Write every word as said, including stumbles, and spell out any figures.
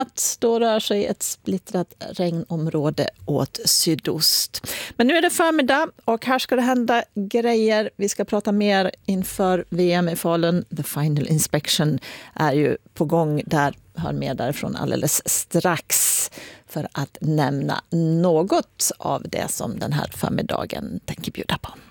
Då rör sig ett splittrat regnområde åt sydost. Men nu är det förmiddag och här ska det hända grejer. Vi ska prata mer inför V M i Falun. The Final Inspection är ju på gång där. Hör mer därifrån alldeles strax för att nämna något av det som den här förmiddagen tänker bjuda på.